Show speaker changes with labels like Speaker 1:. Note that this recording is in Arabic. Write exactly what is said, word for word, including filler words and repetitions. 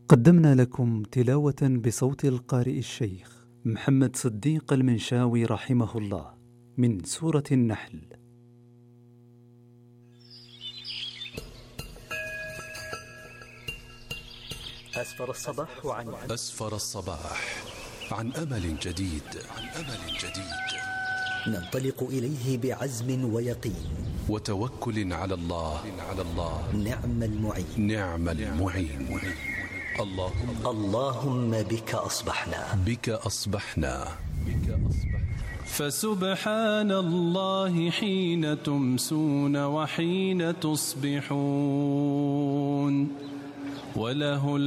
Speaker 1: قدمنا لكم تلاوة بصوت القارئ الشيخ محمد صديق المنشاوي رحمه الله من سورة النحل.
Speaker 2: أسفر الصباح عن
Speaker 3: أسفر الصباح عن أمل جديد عن أمل جديد
Speaker 2: ننطلق إليه بعزم ويقين
Speaker 3: وتوكل على الله على الله
Speaker 2: نعم المعين
Speaker 3: نعم المعين. اللهم
Speaker 2: اللهم بك أصبحنا
Speaker 3: بك أصبحنا
Speaker 4: فسبحان الله حين تمسون وحين تصبحون وله